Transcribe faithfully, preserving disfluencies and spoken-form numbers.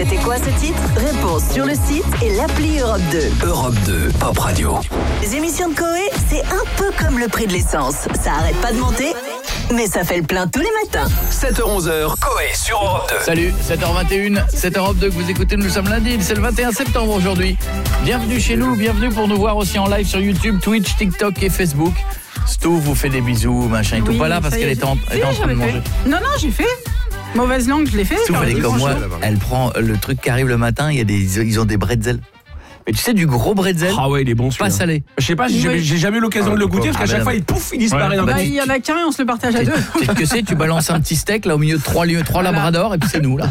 C'était quoi ce titre? Réponse sur le site et l'appli Europe deux. Europe deux, Pop Radio. Les émissions de Coé, c'est un peu comme le prix de l'essence. Ça arrête pas de monter, mais ça fait le plein tous les matins. sept heures onze, Coé sur Europe deux. Salut, sept heures vingt et une, c'est Europe deux que vous écoutez, nous sommes lundi, c'est le vingt et un septembre aujourd'hui. Bienvenue chez nous, bienvenue pour nous voir aussi en live sur YouTube, Twitch, TikTok et Facebook. Stu vous fait des bisous, machin et Oui, tout, pas là parce qu'elle est en, elle est en train de manger. Fait. Non, non, j'ai fait. Mauvaise langue, je l'ai fait. Stu, elle est comme moi, franchement. elle prend le truc qui arrive le matin, il y a des, ils ont des bretzels. Mais tu sais, du gros bretzel, Ah ouais, il est bon pas celui-là. salé. Je sais pas, j'ai jamais, Oui. j'ai jamais eu l'occasion de le goûter parce qu'à Ah, chaque bah fois non. il pouf, il disparaît dans bah, la Bah, il y en a qu'un et on se le partage à deux. Tu sais ce que c'est, tu balances un petit steak là au milieu de trois, lieux, trois Voilà. labradors et puis c'est nous là.